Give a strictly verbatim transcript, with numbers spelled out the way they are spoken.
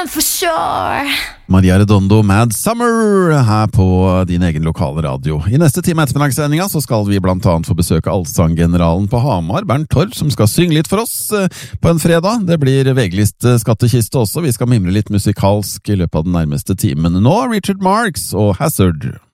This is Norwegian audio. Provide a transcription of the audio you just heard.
one for sure. Maria Redondo, Mad Summer, her på din egen lokale radio. I neste time ettermiddagssendinga så skal vi blant annet få besøke allsanggeneralen på Hamar, Bernt Torp, som skal synge litt for oss på en fredag. Det blir veglist skattekiste også. Vi skal mimre litt musikalsk i løpet av den nærmeste timen. Nå Richard Marx og Hazard.